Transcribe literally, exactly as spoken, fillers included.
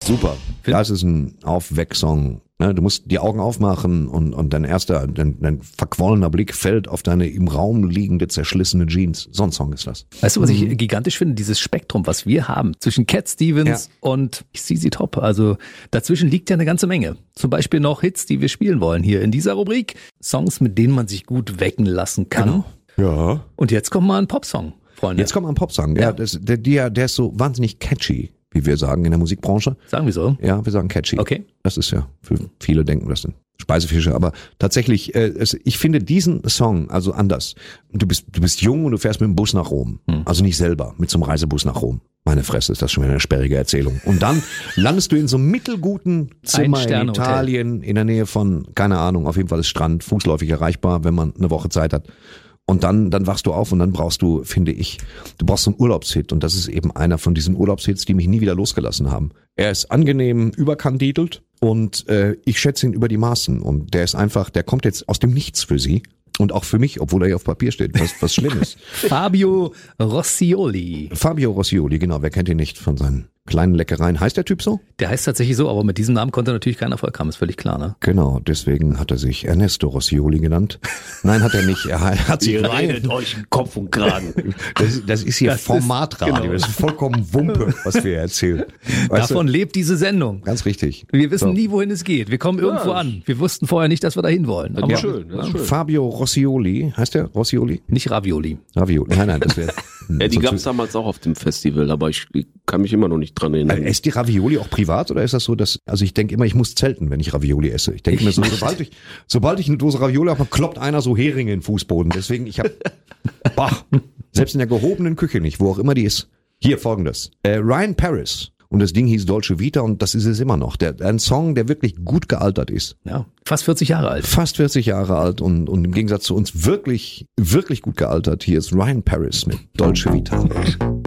Super. Das ist ein Aufwecksong. Du musst die Augen aufmachen und, und dein erster, dein, dein verquollener Blick fällt auf deine im Raum liegende, zerschlissene Jeans. So ein Song ist das. Weißt du, was ich gigantisch finde? Dieses Spektrum, was wir haben zwischen Cat Stevens Ja. und Z Z Top. Also dazwischen liegt ja eine ganze Menge. Zum Beispiel noch Hits, die wir spielen wollen hier in dieser Rubrik. Songs, mit denen man sich gut wecken lassen kann. Genau. Ja. Und jetzt kommt mal ein Popsong, Freunde. Jetzt kommt mal ein Popsong. Ja, Ja. das, der, der, der ist so wahnsinnig catchy, wie wir sagen in der Musikbranche. Sagen wir so. Ja, wir sagen catchy. Okay. Das ist ja, für viele denken, das sind Speisefische, aber tatsächlich, äh, es, ich finde diesen Song also anders. Du bist, du bist jung und du fährst mit dem Bus nach Rom. Hm. Also nicht selber, mit so einem Reisebus nach Rom. Meine Fresse, ist das schon wieder eine sperrige Erzählung. Und dann landest du in so einem mittelguten Zimmer in Ein-Sterne-Hotel. Italien, in der Nähe von, keine Ahnung, auf jeden Fall ist Strand, fußläufig erreichbar, wenn man eine Woche Zeit hat. Und dann, dann wachst du auf und dann brauchst du, finde ich, du brauchst so einen Urlaubshit. Und das ist eben einer von diesen Urlaubshits, die mich nie wieder losgelassen haben. Er ist angenehm überkandidelt und äh, ich schätze ihn über die Maßen. Und der ist einfach, der kommt jetzt aus dem Nichts für Sie. Und auch für mich, obwohl er hier auf Papier steht, was, was schlimm ist. Fabio Rossioli. Fabio Rossioli, genau, wer kennt ihn nicht von seinen kleinen Leckereien. Heißt der Typ so? Der heißt tatsächlich so, aber mit diesem Namen konnte er natürlich keinen Erfolg haben, ist völlig klar, ne? Genau, deswegen hat er sich Ernesto Rossioli genannt. Nein, hat er nicht. Er hat sich rein. euch in Kopf und Kragen. Das, das ist hier Das ist- Formatradio. genau. Das ist vollkommen Wumpe, was wir erzählen. Weißt Davon du? lebt diese Sendung. Ganz richtig. Wir wissen So. nie, wohin es geht. Wir kommen irgendwo Ja. an. Wir wussten vorher nicht, dass wir dahin wollen. Das Aber ist schön, das ist schön. Fabio Rossioli, heißt der Rossioli? nicht Ravioli. Ravioli. Nein, nein, das wäre. Ja, die gab's damals auch auf dem Festival, aber ich, ich kann mich immer noch nicht dran erinnern. Esst die Ravioli auch privat oder ist das so, dass, also ich denke immer, ich muss zelten, wenn ich Ravioli esse. Ich denke mir so, sobald ich, sobald ich eine Dose Ravioli habe, kloppt einer so Heringe in den Fußboden. Deswegen, ich habe, bah, selbst in der gehobenen Küche nicht, wo auch immer die ist. Hier folgendes. Äh, Ryan Paris. Und das Ding hieß Dolce Vita und das ist es immer noch. Der, ein Song, der wirklich gut gealtert ist. Ja, fast vierzig Jahre alt. Fast vierzig Jahre alt und, und im Gegensatz zu uns wirklich, wirklich gut gealtert. Hier ist Ryan Paris mit Dolce Vita.